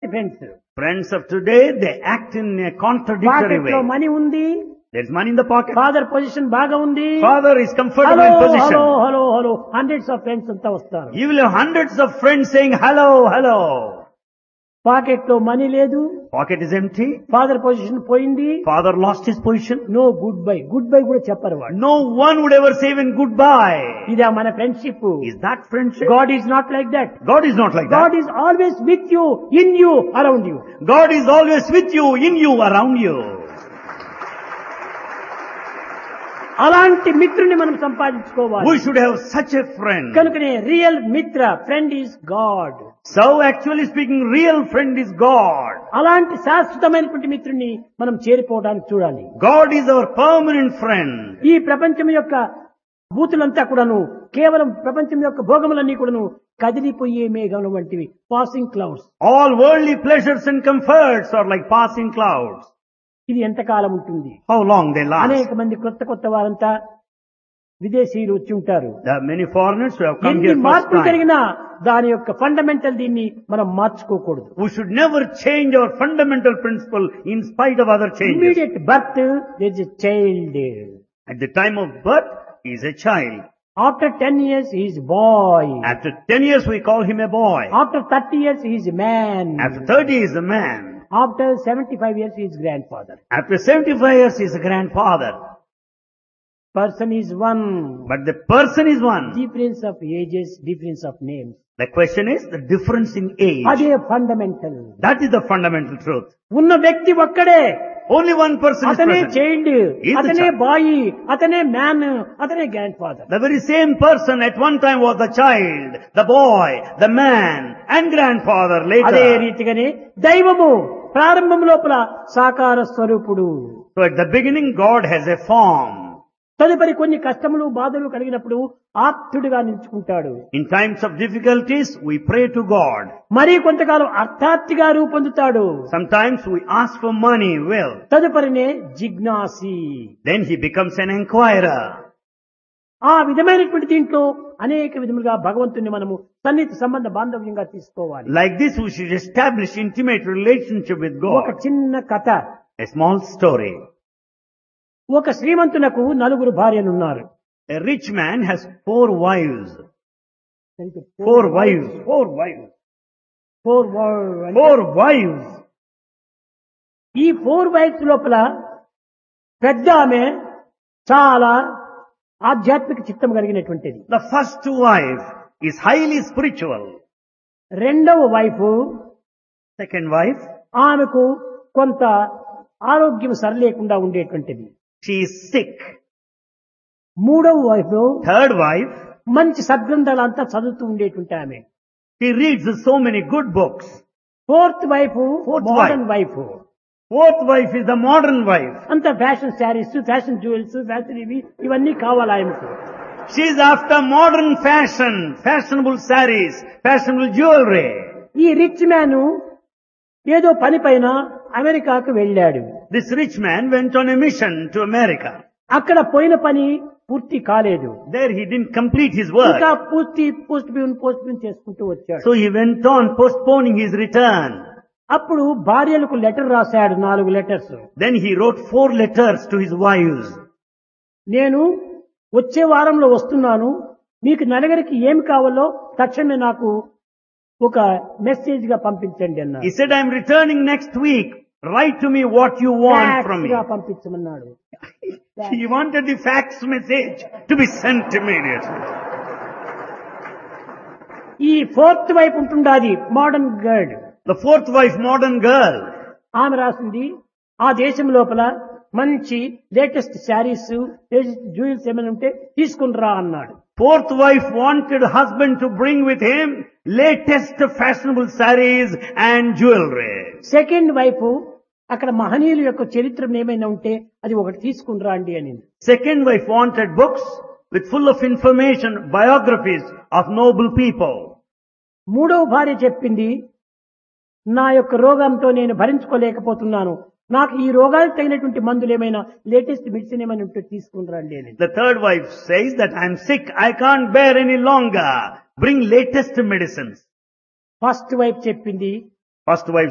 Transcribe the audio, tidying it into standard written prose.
Friends Friends of today, they act in a contradictory pocket లో way. Money ఉంది, There's money in the pocket. Father position బాగా ఉంది, Father is comfortable hello in hello position. Hello hello hundreds of friends అంతా వస్తారు. You will have hundreds of friends saying hello, hello. Pocket లో money లేదు, Pocket is empty. Father position పోయింది, Father lost his position. No good bye, good bye కూడా చెప్పరు వాడు. No one would ever say even goodbye. ఇదా మన friendship? Is that friendship? God is not like that. God is not like that. God is always with you, in you, around you. God is always with you, in you, around you. అలాంటి మిత్రుని మనం సంపాదించుకోవాలి. We should have such a friend. కనుకనే real మిత్ర, friend is God. So actually speaking, real friend is God. అలాంటి శాశ్వతమైనటువంటి మిత్రుని మనం చేరిపోవడానికి చూడాలి. God is our permanent friend. ఈ ప్రపంచం యొక్క భూతులంతా కూడాను కేవలం ప్రపంచం యొక్క భోగములన్నీ కూడాను కదిలిపోయే మేఘం వంటివి, passing clouds. All worldly pleasures and comforts are like passing clouds. ఇది ఎంతకాలం ఉంటుంది? How long they last? అనేక మంది కొత్త కొత్త వారంతా విదేశీయులు వచ్చి ఉంటారు. There are many foreigners who have come ఎన్ని here first మార్పులు time. జరిగినా దాని యొక్క ఫండమెంటల్ దీన్ని మనం మార్చుకోకూడదు. We should never change our fundamental principle in spite of other changes. Immediate birth there is a child. At the time of birth, he is a child. After 10 years he is boy. After 10 years, we call him a boy. After 30 years he is man. After 30, he is a man. After 75 years he is grandfather. After 75 years, he is a grandfather. Person is one. But the person is one. Difference of ages, difference of names. The question is the difference in age. అదే fundamental. That is the fundamental truth. ఉన్న వ్యక్తి ఒక్కడే. Only one person is అతనే present. Child, He is the అతనే child. Bye, అతనే man, అతనే grand father. The very same person at one time was the child, the boy, the man, and grandfather అదే later. రీతిగానే దైవము ప్రారంభం లోపల సాకార స్వరూపుడు. So at the beginning, God has a form. తదుపరి కొన్ని కష్టములు బాధలు కలిగినప్పుడు ఆప్తుడిగా నిలుచుకుంటాడు. In times of difficulties, we pray to God. మరీ కొంతకాలం అర్థార్థిగా రూపొందుతాడు. Sometimes we ask for money, wealth. తదుపరినే జిజ్ఞాసి. Then he becomes an inquirer. ఆ విధమైనటువంటి దీంట్లో అనేక విధములుగా భగవంతుని మనము సన్నిహిత సంబంధ బాంధవ్యంగా తీసుకోవాలి. Like this, we should establish intimate relationship with ఒక God. చిన్న కథ. A small story. ఒక శ్రీమంతునకు 4 భార్యలున్నారు. A rich man has 4 wives. 4 wives. 4 wives. 4 wives. ఈ 4 వైఫ్స్ లోపల పెద్ద ఆమె చాలా ఆధ్యాత్మిక చిత్తం కలిగినటువంటిది. The first wife is highly spiritual. రెండవ వైఫ్, Second wife, ఆమెకు కొంత ఆరోగ్యం సరిలేకుండా ఉండేటువంటిది. she is sick. మూడవ వైఫ్, Third wife, మంచి సద్గ్రంథాలంతా చదువుతూ ఉండేటువంటి ఆమె. she reads so many good books. Fourth wife, Fourth modern wife. Fourth wife is the modern wife. అంత fashion saris, fashion jewels, fashion ఇవన్నీ కావాలి ఆయనకు. She is after modern fashion, fashionable sarees, fashionable jewelry. ఈ rich man ఏదో పని పైన అమెరికాకు వెళ్ళాడు. This rich man went on a mission to America. అక్కడ పోయిన పని పూర్తి కాలేదు. There he didn't complete his work. ఇంకా పోస్ట్ పోన్ చేసుకుంటూ వచ్చాడు. So he went on postponing his return. అప్పుడు భార్యలకు లెటర్ రాశాడు, 4 letters. Then he wrote 4 letters to his wives. నేను వచ్చే వారంలో వస్తున్నాను, మీకు నలుగురికి ఏమి కావాలో తక్షణమే నాకు ఒక మెసేజ్ గా పంపించండి అన్నాడు. He said, I'm returning next week. Write to me what you want from me. Fax గా పంపించమన్నాడు. He wanted the fax message to be sent immediately. ఈ 4th వైపు ఉంటుండాది modern girl. The 4th wife, modern girl. ఆమె రాసింది, ఆ దేశం లోపల మంచి latest saris, jewels ఏమైనా ఉంటే తీసుకుని రా అన్నాడు. 4th wife wanted husband to bring with him latest fashionable sarees and jewelry. Second wife, అక్కడ మహనీయుల యొక్క చరిత్ర ఏమైనా ఉంటే అది ఒకటి తీసుకుని రండి అని. Second wife wanted books with full of information, biographies of noble people. మూడవ భార్య చెప్పింది, నా యొక్క రోగంతో నేను భరించుకోలేకపోతున్నాను, నాకు ఈ రోగాలకు తగినటువంటి మందులు ఏమైనా లేటెస్ట్ మెడిసిన్ ఏమైనా ఉంటే తీసుకుని రండి అని. The third wife says that I'm sick, I can't bear any longer. Bring latest medicines. First wife చెప్పింది, First wife